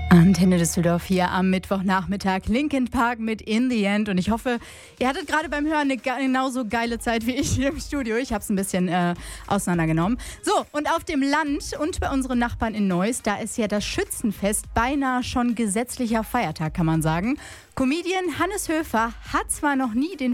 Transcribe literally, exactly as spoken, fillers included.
Antenne Düsseldorf hier am Mittwochnachmittag. Linkin Park mit In the End. Und ich hoffe, ihr hattet gerade beim Hören eine genauso geile Zeit wie ich hier im Studio. Ich habe es ein bisschen äh, auseinandergenommen. So, und auf dem Land und bei unseren Nachbarn in Neuss, da ist ja das Schützenfest beinahe schon gesetzlicher Feiertag, kann man sagen. Comedian Hannes Höfer hat zwar noch nie den